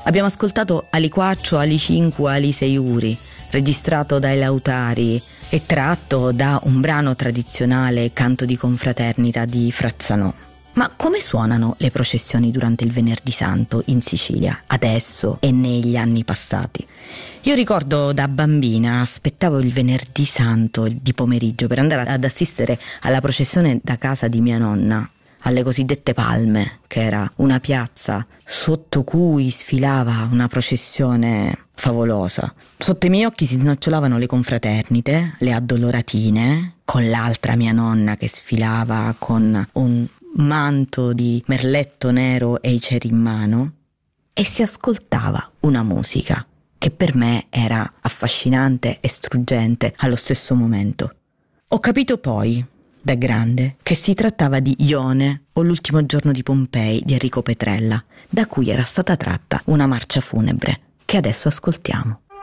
Abbiamo ascoltato Ali Quattro, Ali Cinque, Ali Seiuri, registrato dai Lautari e tratto da un brano tradizionale, Canto di confraternita di Frazzanò. Ma come suonano le processioni durante il Venerdì Santo in Sicilia, adesso e negli anni passati? Io ricordo da bambina aspettavo il Venerdì Santo di pomeriggio per andare ad assistere alla processione da casa di mia nonna, alle cosiddette Palme, che era una piazza sotto cui sfilava una processione favolosa. Sotto i miei occhi si snocciolavano le confraternite, le addoloratine, con l'altra mia nonna che sfilava con un manto di merletto nero e i ceri in mano, e si ascoltava una musica che per me era affascinante e struggente allo stesso momento. Ho capito poi, da grande, che si trattava di Ione o l'ultimo giorno di Pompei di Enrico Petrella, da cui era stata tratta una marcia funebre che adesso ascoltiamo.